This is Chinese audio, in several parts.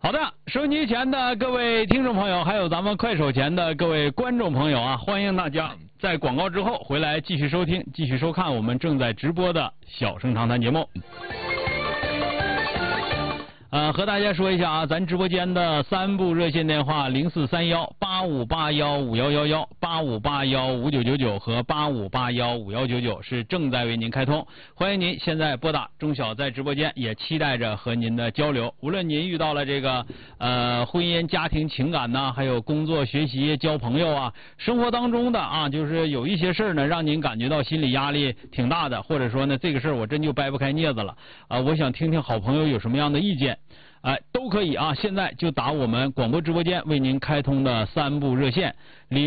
好的，收音机前的各位听众朋友，还有咱们快手前的各位观众朋友啊，欢迎大家在广告之后回来继续收听、继续收看我们正在直播的小声长谈节目。和大家说一下啊，咱直播间的3部热线电话：043185815111、85815999和85815199是正在为您开通，欢迎您现在拨打。钟晓在直播间也期待着和您的交流。无论您遇到了这个婚姻、家庭、情感呐，还有工作、学习、交朋友啊，生活当中的啊，就是有一些事儿呢，让您感觉到心理压力挺大的，或者说呢，这个事儿我真就掰不开镊子了我想听听好朋友有什么样的意见。都可以啊！现在就打我们广播直播间为您开通的3部热线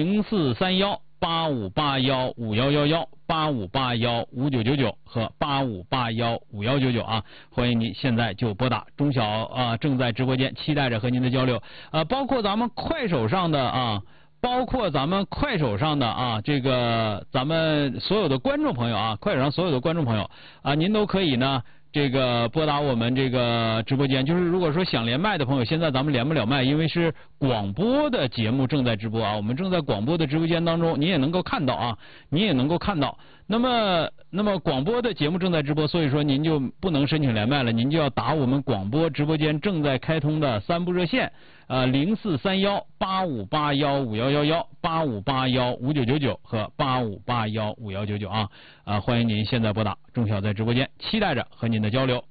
：043185815111、85815999和85815199啊！欢迎您现在就拨打。钟晓正在直播间，期待着和您的交流。包括咱们快手上的这个咱们所有的观众朋友啊，快手上所有的观众朋友您都可以呢。这个拨打我们这个直播间，就是如果说想连麦的朋友，现在咱们连不了麦，因为是广播的节目正在直播啊，我们正在广播的直播间当中，您也能够看到啊，您也能够看到。那么广播的节目正在直播，所以说您就不能申请连麦了，您就要打我们广播直播间正在开通的3部热线：043185815111、85815999和85815199啊！欢迎您现在拨打。钟晓在直播间，期待着和您的交流。